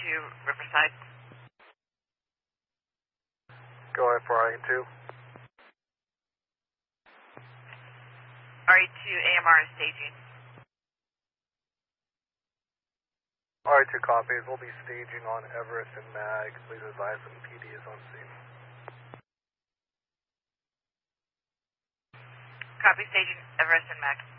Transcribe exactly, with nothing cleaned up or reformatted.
two, Riverside. Go ahead for R E two. R E two, A M R is staging. R E two copies. We'll be staging on Everest and Mag. Please advise when P D is on scene. Copy, staging Everest and Mag.